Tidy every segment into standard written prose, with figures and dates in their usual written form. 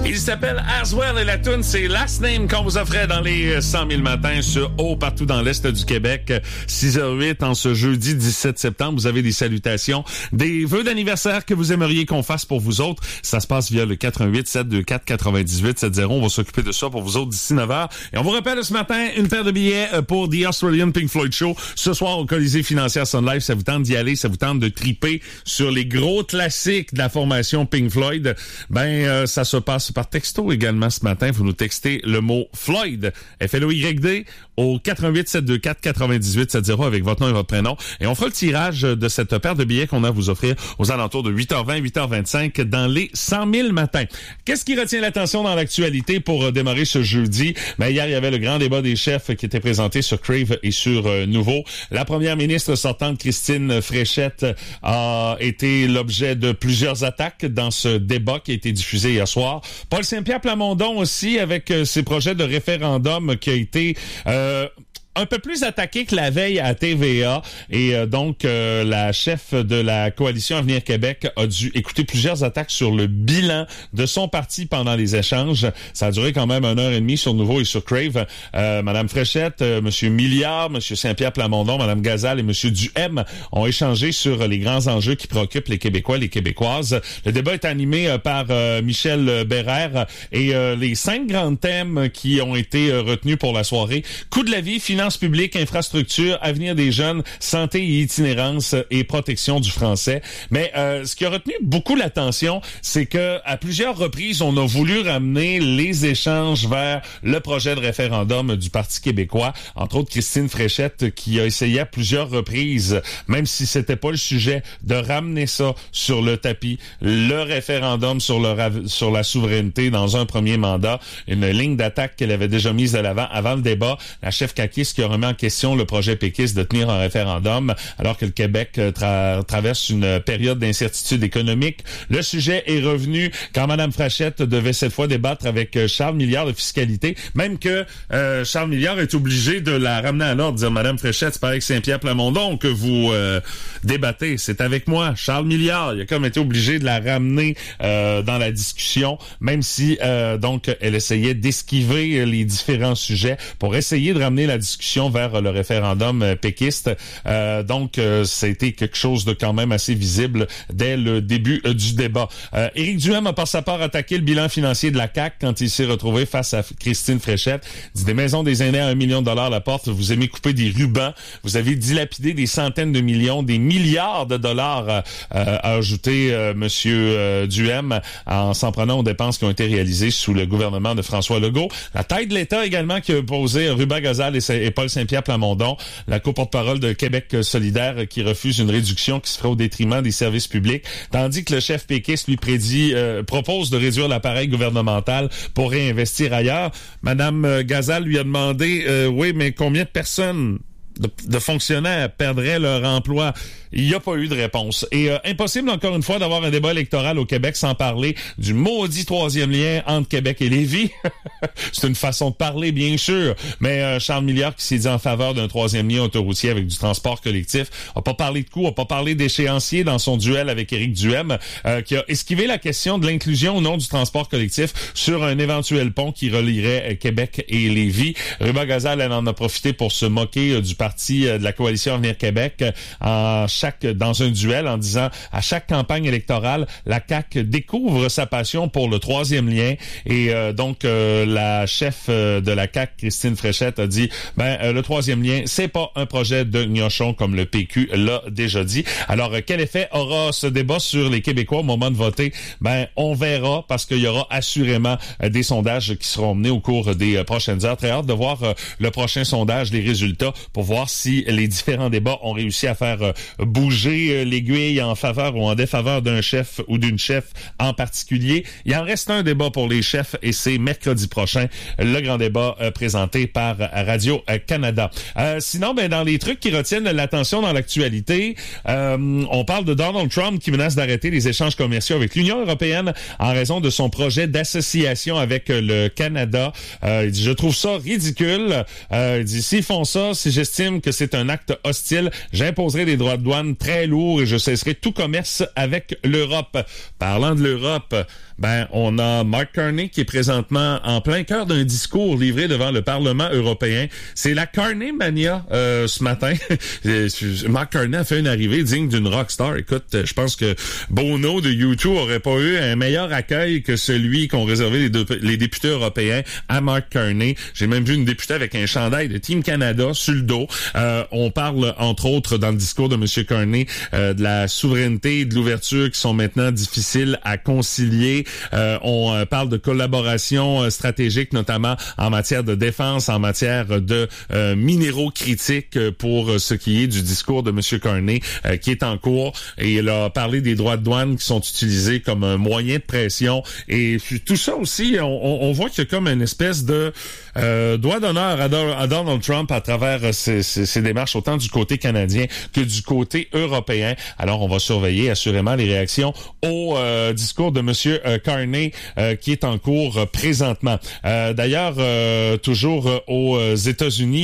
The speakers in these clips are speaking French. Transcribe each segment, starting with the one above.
Il s'appelle As Well et la tune c'est Last Name qu'on vous offrait dans les 100 000 matins sur Haut partout dans l'Est du Québec. 6h08 en ce jeudi 17 septembre. Vous avez des salutations, des vœux d'anniversaire que vous aimeriez qu'on fasse pour vous autres. Ça se passe via le 88 724 98 70. On va s'occuper de ça pour vous autres d'ici 9h. Et on vous rappelle ce matin une paire de billets pour The Australian Pink Floyd Show. Ce soir au Colisée Financière Sun Life. Ça vous tente d'y aller, ça vous tente de triper sur les gros classiques de la formation Pink Floyd. Ça se passe par texto également ce matin. Vous nous textez le mot Floyd, F-L-O-Y-D, au 88 724 98 70 avec votre nom et votre prénom. Et on fera le tirage de cette paire de billets qu'on a à vous offrir aux alentours de 8h20, 8h25 dans les 100 000 matins. Qu'est-ce qui retient l'attention dans l'actualité pour démarrer ce jeudi? Hier, il y avait le grand débat des chefs qui était présenté sur Crave et sur Nouveau. La première ministre sortante, Christine Fréchette, a été l'objet de plusieurs attaques dans ce débat qui a été diffusé hier soir. Paul Saint-Pierre Plamondon aussi, avec ses projets de référendum qui a été un peu plus attaqué que la veille à TVA et la chef de la coalition Avenir Québec a dû écouter plusieurs attaques sur le bilan de son parti pendant les échanges. Ça a duré quand même 1h30 sur Nouveau et sur Crave. Madame Fréchette, Monsieur Milliard, Monsieur Saint-Pierre Plamondon, Madame Gazal et Monsieur Duhem ont échangé sur les grands enjeux qui préoccupent les Québécois, les Québécoises. Le débat est animé par Michel Bérère et les 5 grands thèmes qui ont été retenus pour la soirée: coût de la vie, finances publiques, infrastructures, avenir des jeunes, santé et itinérance et protection du français. Mais ce qui a retenu beaucoup l'attention, c'est que à plusieurs reprises, on a voulu ramener les échanges vers le projet de référendum du Parti québécois. Entre autres, Christine Fréchette qui a essayé à plusieurs reprises, même si c'était pas le sujet, de ramener ça sur le tapis, le référendum sur la souveraineté dans un premier mandat, une ligne d'attaque qu'elle avait déjà mise de l'avant avant le débat. La chef caquiste qui a remis en question le projet péquiste de tenir un référendum alors que le Québec traverse une période d'incertitude économique. Le sujet est revenu quand Mme Fréchette devait cette fois débattre avec Charles Milliard de fiscalité, même que Charles Milliard est obligé de la ramener à l'ordre, dire: Mme Fréchette, c'est pas avec Saint-Pierre Plamondon que vous débattez, c'est avec moi, Charles Milliard. Il a comme été obligé de la ramener dans la discussion, même si elle essayait d'esquiver les différents sujets pour essayer de ramener la discussion vers le référendum péquiste. C'était quelque chose de quand même assez visible dès le début du débat. Éric Duhem a par sa part attaqué le bilan financier de la CAQ quand il s'est retrouvé face à Christine Fréchette. Il dit: des maisons des aînés à 1 million de $ la porte, vous aimez couper des rubans, vous avez dilapidé des centaines de millions, des milliards de dollars, a ajouté Monsieur Duhem, en s'en prenant aux dépenses qui ont été réalisées sous le gouvernement de François Legault. La taille de l'État également qui a posé Ruba Gazal et Paul Saint-Pierre Plamondon, la co-porte-parole de Québec solidaire, qui refuse une réduction qui se ferait au détriment des services publics, tandis que le chef péquiste lui propose de réduire l'appareil gouvernemental pour réinvestir ailleurs. Madame Gazal lui a demandé oui, mais combien de personnes de fonctionnaires perdraient leur emploi? Il n'y a pas eu de réponse. Et impossible, encore une fois, d'avoir un débat électoral au Québec sans parler du maudit troisième lien entre Québec et Lévis. C'est une façon de parler, bien sûr. Mais Charles Milliard, qui s'est dit en faveur d'un troisième lien autoroutier avec du transport collectif, a pas parlé de coût, a pas parlé d'échéancier dans son duel avec Éric Duhem, qui a esquivé la question de l'inclusion ou non du transport collectif sur un éventuel pont qui relierait Québec et Lévis. Ruba Gazal, elle en a profité pour se moquer du parti de la coalition Avenir Québec dans un duel, en disant: à chaque campagne électorale, la CAQ découvre sa passion pour le troisième lien. Et la chef de la CAQ, Christine Fréchette, a dit: le troisième lien, c'est pas un projet de gnochon comme le PQ l'a déjà dit. Alors, quel effet aura ce débat sur les Québécois au moment de voter? On verra, parce qu'il y aura assurément des sondages qui seront menés au cours des prochaines heures. Très hâte de voir le prochain sondage, les résultats, pour voir si les différents débats ont réussi à faire bouger l'aiguille en faveur ou en défaveur d'un chef ou d'une chef en particulier. Il en reste un débat pour les chefs et c'est mercredi prochain, le grand débat présenté par Radio-Canada. Sinon, dans les trucs qui retiennent l'attention dans l'actualité, on parle de Donald Trump qui menace d'arrêter les échanges commerciaux avec l'Union européenne en raison de son projet d'association avec le Canada. Il dit: je trouve ça ridicule. Il dit: s'ils font ça, si j'estime que c'est un acte hostile, j'imposerai des droits de douane très lourds et je cesserai tout commerce avec l'Europe. Parlant de l'Europe, on a Mark Carney qui est présentement en plein cœur d'un discours livré devant le Parlement européen. C'est la Carney Mania ce matin. Mark Carney a fait une arrivée digne d'une rockstar. Écoute, je pense que Bono de U2 aurait pas eu un meilleur accueil que celui qu'ont réservé les députés européens à Mark Carney. J'ai même vu une députée avec un chandail de Team Canada sur le dos. On parle, entre autres, dans le discours de M. Carney, de la souveraineté et de l'ouverture qui sont maintenant difficiles à concilier. On parle de collaboration stratégique, notamment en matière de défense, en matière de minéraux critiques pour ce qui est du discours de M. Carney qui est en cours. Et il a parlé des droits de douane qui sont utilisés comme un moyen de pression. Et tout ça aussi, on voit qu'il y a comme une espèce de doigt d'honneur à Donald Trump à travers ces démarches, autant du côté canadien que du côté européen. Alors, on va surveiller assurément les réactions au discours de M. Carney qui est en cours présentement. D'ailleurs, toujours aux États-Unis,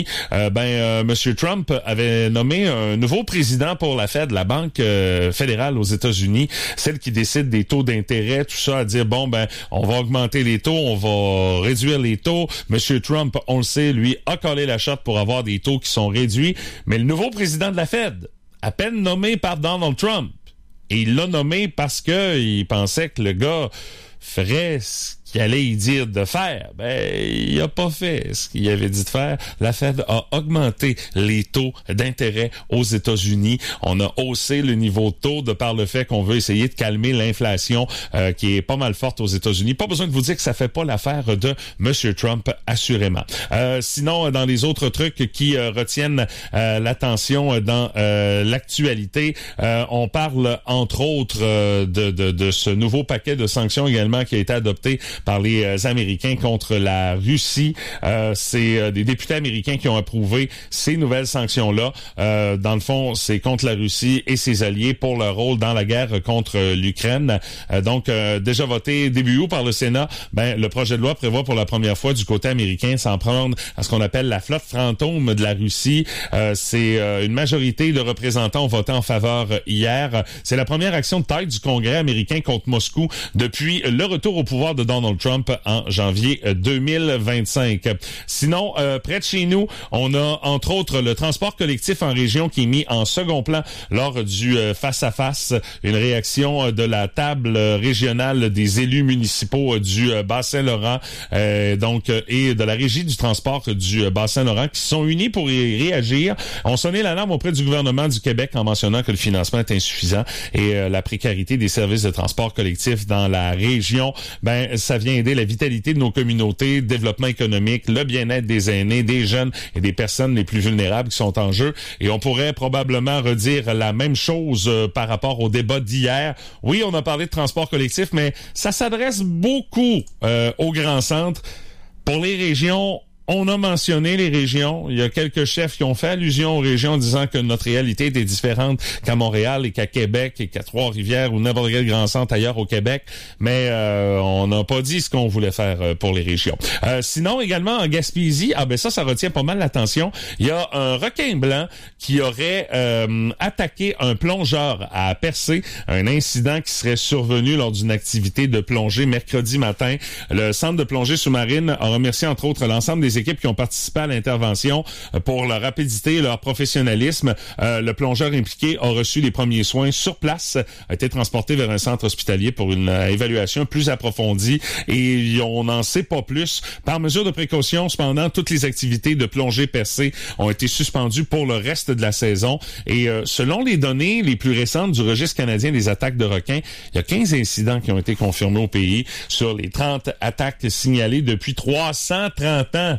M. Trump avait nommé un nouveau président pour la Fed, la Banque fédérale aux États-Unis, celle qui décide des taux d'intérêt, tout ça, à dire, on va augmenter les taux, on va réduire les taux. M. Trump, on le sait, lui, a collé la shot pour avoir des taux qui sont réduits. Mais le nouveau président de la Fed, à peine nommé par Donald Trump, et il l'a nommé parce que il pensait que le gars ferait ce qu'il allait y dire de faire. Il a pas fait ce qu'il avait dit de faire. La Fed a augmenté les taux d'intérêt aux États-Unis. On a haussé le niveau de taux de par le fait qu'on veut essayer de calmer l'inflation qui est pas mal forte aux États-Unis. Pas besoin de vous dire que ça fait pas l'affaire de M. Trump, assurément. Sinon, dans les autres trucs qui retiennent l'attention dans l'actualité, on parle entre autres de ce nouveau paquet de sanctions également qui a été adopté par les Américains contre la Russie. C'est des députés américains qui ont approuvé ces nouvelles sanctions-là. Dans le fond, c'est contre la Russie et ses alliés pour leur rôle dans la guerre contre l'Ukraine. Donc, déjà voté début août par le Sénat, le projet de loi prévoit pour la première fois du côté américain s'en prendre à ce qu'on appelle la flotte fantôme de la Russie. C'est une majorité de représentants ont voté en faveur hier. C'est la première action de taille du Congrès américain contre Moscou depuis le retour au pouvoir de Donald Trump en janvier 2025. Sinon, près de chez nous, on a entre autres le transport collectif en région qui est mis en second plan lors du face-à-face. Une réaction de la table régionale des élus municipaux du Bas-Saint-Laurent et de la Régie du transport du Bas-Saint-Laurent qui sont unis pour y réagir. On sonnait l'alarme auprès du gouvernement du Québec en mentionnant que le financement est insuffisant et la précarité des services de transport collectif dans la région, ça vient aider la vitalité de nos communautés, le développement économique, le bien-être des aînés, des jeunes et des personnes les plus vulnérables qui sont en jeu. Et on pourrait probablement redire la même chose par rapport au débat d'hier. Oui, on a parlé de transport collectif, mais ça s'adresse beaucoup aux grands centres. Pour les régions, on a mentionné les régions. Il y a quelques chefs qui ont fait allusion aux régions en disant que notre réalité était différente qu'à Montréal et qu'à Québec et qu'à Trois-Rivières ou n'importe quel grand centre ailleurs au Québec. Mais on n'a pas dit ce qu'on voulait faire pour les régions. Sinon, également en Gaspésie, ça retient pas mal l'attention. Il y a un requin blanc qui aurait attaqué un plongeur à Percé. Un incident qui serait survenu lors d'une activité de plongée mercredi matin. Le centre de plongée sous-marine a remercié entre autres l'ensemble des équipes qui ont participé à l'intervention pour leur rapidité et leur professionnalisme. Le plongeur impliqué a reçu les premiers soins sur place, a été transporté vers un centre hospitalier pour une évaluation plus approfondie et on n'en sait pas plus. Par mesure de précaution, cependant, toutes les activités de plongée percée ont été suspendues pour le reste de la saison et selon les données les plus récentes du registre canadien des attaques de requins, il y a 15 incidents qui ont été confirmés au pays sur les 30 attaques signalées depuis 330 ans.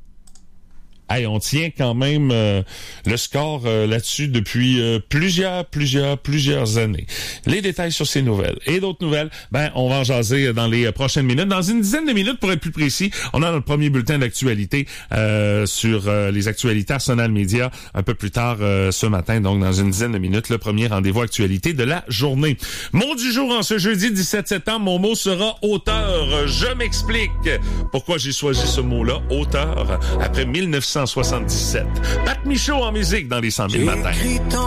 Hey, on tient quand même le score là-dessus depuis plusieurs années. Les détails sur ces nouvelles et d'autres nouvelles, on va en jaser dans les prochaines minutes. Dans une dizaine de minutes, pour être plus précis, on a notre premier bulletin d'actualité sur les actualités Arsenal Média un peu plus tard ce matin. Donc, dans une dizaine de minutes, le premier rendez-vous actualité de la journée. Mot du jour en ce jeudi 17 septembre, mon mot sera auteur. Je m'explique pourquoi j'ai choisi ce mot-là, auteur, après 1977. Pat Michaud en musique dans les 100 000 matins.